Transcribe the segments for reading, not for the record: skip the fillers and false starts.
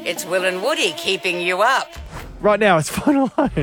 It's Will and Woody keeping you up. Right now, it's Phone Alone.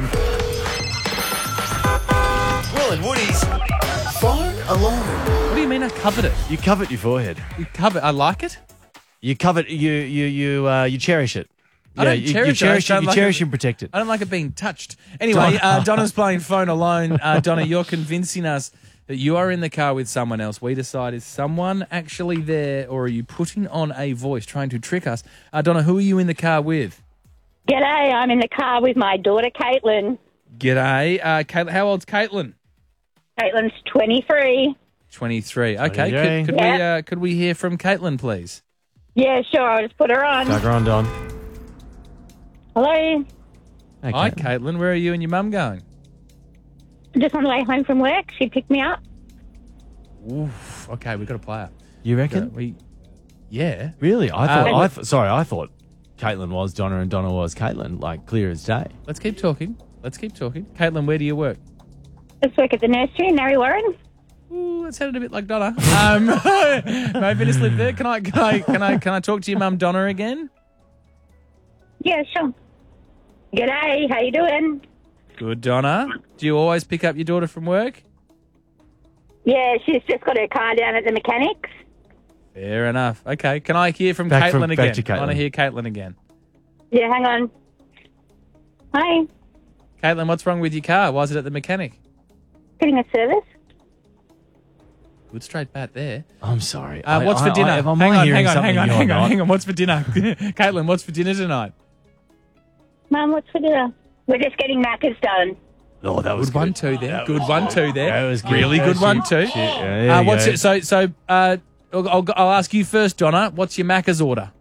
Will and Woody's Phone Alone. What do you mean I covered it? You covet your forehead. You covered. I like it. You covet. You cherish it. I don't cherish it. I just don't You like cherish it. and protect it. I don't like it being touched. Anyway, Donna's playing Phone Alone. Donna, you're convincing us that you are in the car with someone else. We decide, is someone actually there, or are you putting on a voice trying to trick us? Donna, who are you in the car with? G'day, I'm in the car with my daughter, Caitlin. G'day. Caitlin, how old's Caitlin? Caitlin's 23. 23. Okay. 23. Could we hear from Caitlin, please? Yeah, sure, I'll just put her on. Tug her on, Don. Hello, Hey, Hi, Caitlin. Caitlin. Where are you and your mum going? just on the way home from work. She picked me up. Oof. Okay, we've got to play it. You reckon? Yeah. Really? I thought Caitlin was Donna and Donna was Caitlin, like clear as day. Let's keep talking. Caitlin, where do you work? Just work at the nursery in Mary Warren. Ooh, that sounded a bit like Donna. Maybe just live there. Can I talk to your mum, Donna, again? Yeah, sure. G'day, how you doing? Good, Donna. Do you always pick up your daughter from work? Yeah, she's just got her car down at the mechanics. Fair enough. Okay, can I hear from Back Caitlin again? to Caitlin. I want to hear Caitlin again. Yeah, hang on. Hi, Caitlin, what's wrong with your car? Why is it at the mechanic? getting a service? Good straight bat there. I'm sorry. What's for dinner? Hang on. Hang on. What's for dinner? Caitlin, what's for dinner tonight? Mum, what's for dinner? We're just getting Macca's done. Oh, that was Good one, too, there. Good one, too, there. That was good. Really good one, too. Yeah, What's it? So, I'll ask you first, Donna. What's your Macca's order?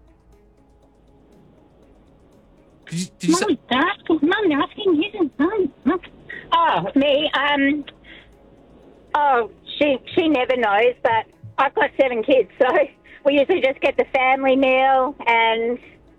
Did you say? Mum, asking you. Mum. Oh, me. She never knows, but I've got 7 kids, so we usually just get the family meal and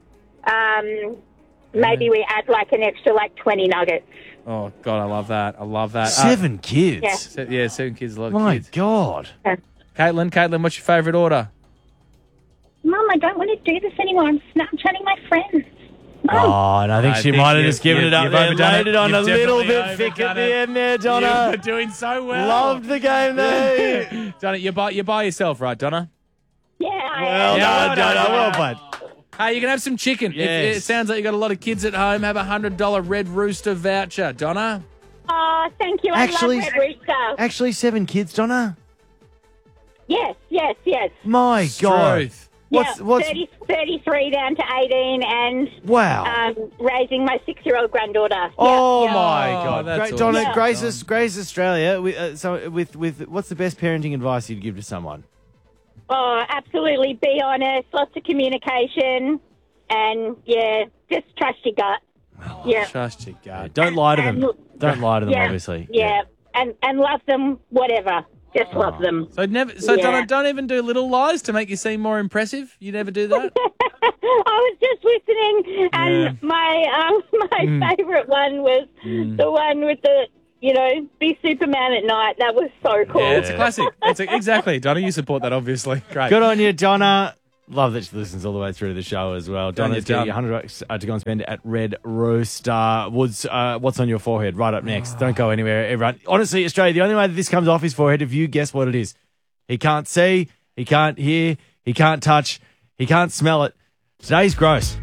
maybe we add like an extra 20 nuggets. Oh God, I love that. 7 kids. Yeah. 7 kids, a lot of My kids. God. Caitlin, what's your favourite order? Mum, I don't want to do this anymore. I'm Snapchatting my friends. Mum. Oh, and I think she might have just given it up there. Laid it on a little bit thick at the end there, Donna. You're doing so well. Loved the game there. Donna, you're by yourself, right, Donna? Yeah, I Well am. done, Donna. Well played. Hey, you can have some chicken. Yes. It sounds like you got a lot of kids at home. Have a $100 Red Rooster voucher, Donna. Oh, thank you. Actually- I love Red Rooster. Actually, 7 kids, Donna. Yes. My God. Truth. What's 33 down to 18 and wow? raising my 6-year-old granddaughter. Oh Yeah. my Oh, God! that's Great, Donna, awesome. Grace Australia. With what's the best parenting advice you'd give to someone? Oh, absolutely. Be honest. Lots of communication. And, just trust your gut. Yeah. Trust your gut. Don't lie to them. Don't lie to them. Yeah. Obviously. Yeah. And love them, whatever. Just love them. So Yeah. Donna, don't even do little lies to make you seem more impressive. You never do that. I was just listening, and my favourite one was the one with the, be Superman at night. That was so cool. Yeah, it's a classic. Exactly, Donna. You support that, obviously. Great. Good on you, Donna. Love that she listens all the way through the show as well. Done, Donna's you're getting $100 to go and spend at Red Rooster. Woods, what's on your forehead? Right up next. Don't go anywhere, everyone. Honestly, Australia, the only way that this comes off his forehead, if you guess what it is. He can't see, he can't hear, he can't touch, he can't smell it. Today's gross.